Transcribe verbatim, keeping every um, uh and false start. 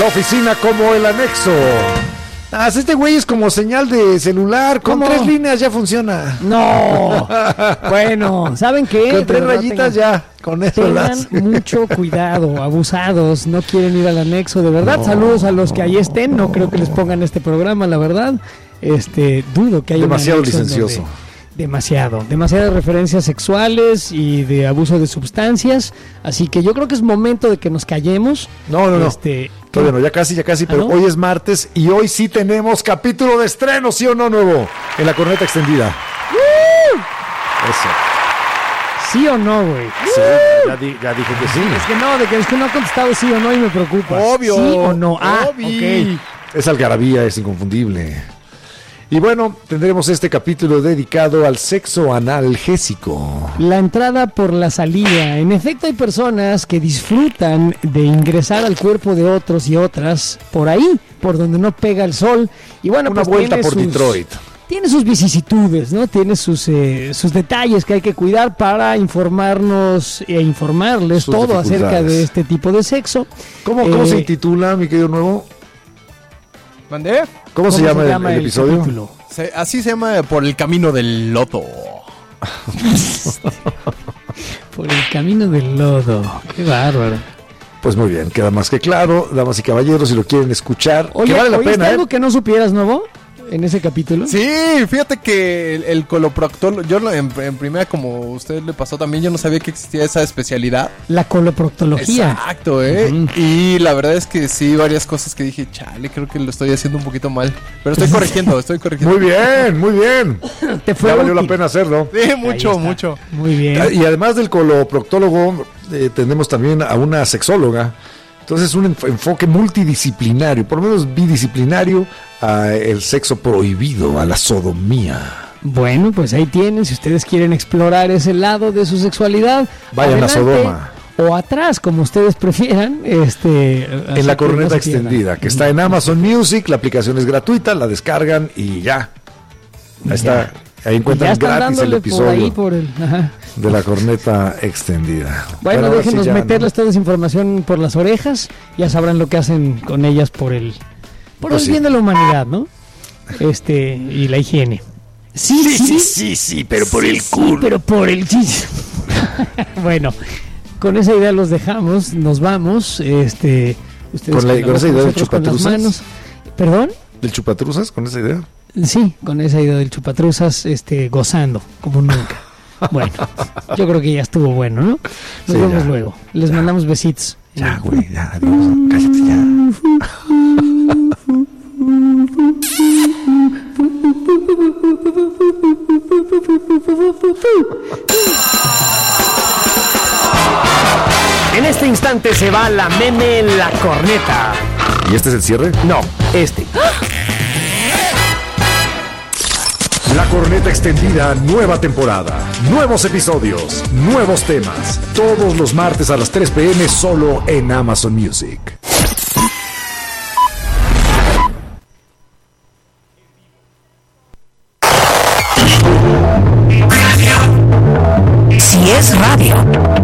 La oficina como el anexo. Ah, este güey es como señal de celular. Con ¿Cómo? tres líneas ya funciona. No. Bueno, ¿saben qué? Con De tres verdad, rayitas tengan- ya. Con eso Tengan las... mucho cuidado, abusados, no quieren ir al anexo, de verdad. No. Saludos a los que ahí estén, no creo que les pongan este programa, la verdad. Este, dudo que haya un Demasiado anexo en licencioso. donde- Demasiado, demasiadas referencias sexuales y de abuso de sustancias, así que yo creo que es momento de que nos callemos. No, no, no. Este, Todavía no, ya casi, ya casi, ¿Ah, pero no? hoy es martes y hoy sí tenemos capítulo de estreno, ¿sí o no, nuevo? En la corneta extendida. Eso. ¿Sí o no, güey? Sí, ya, di- ya dije que sí. Es que no, de que es que no ha contestado sí o no y me preocupa. Obvio. ¿Sí o no? Ah, Obvio. ok. Es algarabía, es inconfundible. Y bueno, tendremos este capítulo dedicado al sexo analgésico. La entrada por la salida. En efecto, hay personas que disfrutan de ingresar al cuerpo de otros y otras por ahí, por donde no pega el sol. Y bueno, Una pues vuelta tiene por sus- Detroit. Tiene sus vicisitudes, ¿no? Tiene sus, eh, sus detalles que hay que cuidar para informarnos e informarles Sus todo acerca dificultades. de este tipo de sexo. ¿Cómo, cómo Eh, se intitula, mi querido nuevo? ¿Mandé? ¿Cómo, se llama, el- el, episodio? capítulo? Se- así se llama Por el camino del loto. Por el camino del lodo. Qué bárbaro. Pues muy bien, queda más que claro, damas y caballeros, si lo quieren escuchar, Oye, que vale la ¿oíste pena, ¿eh? algo que no supieras, Novo? En ese capítulo. Sí, fíjate que el, el coloproctol, yo lo- en, en primera, como a usted le pasó también, yo no sabía que existía esa especialidad. La coloproctología. Exacto, ¿eh? Ujú. Y la verdad es que sí, varias cosas que dije, chale, creo que lo estoy haciendo un poquito mal. Pero estoy corrigiendo, estoy corrigiendo. Muy bien, muy bien. Te fue Ya valió la útil. pena hacerlo. Sí, mucho, Ahí está. mucho. Muy bien. Y además del coloproctólogo, eh, tenemos también a una sexóloga. Entonces, un enf- enfoque multidisciplinario, por lo menos bidisciplinario, a el sexo prohibido, a la sodomía. Bueno, pues ahí tienen. Si ustedes quieren explorar ese lado de su sexualidad, Vayan a adelante, Sodoma. o atrás, como ustedes prefieran. Este, así En la que no corneta se pierdan. extendida, que está en Amazon Music, la aplicación es gratuita, la descargan y ya. Ahí está, ahí Ya encuentran están gratis el dándole por ahí episodio por el. Ajá. de la corneta extendida. Bueno, ahora sí déjenos ya, meterles toda esa información por las orejas. Ya sabrán lo que hacen con ellas por el, por Pues el sí. bien de la humanidad, ¿no? Este, y la higiene. Sí, sí, sí, sí, sí, pero Sí, sí, pero por el chis. Bueno, con esa idea los dejamos, nos vamos. Este, ustedes Con la- con esa idea de nosotros con las chupatruzas. manos. ¿Perdón? ¿Del chupatruzas con esa idea? Sí, con esa idea del chupatruzas, este, gozando como nunca. Bueno, yo creo que ya estuvo bueno, ¿no? Nos Sí, vemos ya. luego. Les mandamos besitos. Ya, güey, ya, adiós. Cállate ya. En este instante se va la meme La Corneta. ¿Y este es el cierre? No, este. La corneta extendida, nueva temporada, nuevos episodios, nuevos temas. Todos los martes a las tres pm solo en Amazon Music. Si es radio,